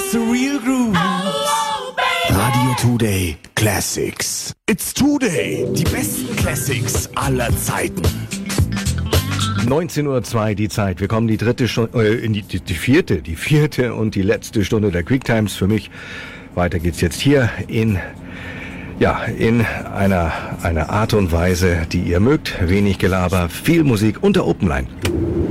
the real groove. Radio Today Classics. It's Today. Die besten Classics aller Zeiten. 19:02 Uhr die Zeit. Wir kommen die dritte Stunde, in die vierte und die letzte Stunde der Quick Times für mich. Weiter geht's jetzt hier in einer Art und Weise, die ihr mögt. Wenig Gelaber, viel Musik und der Open Line.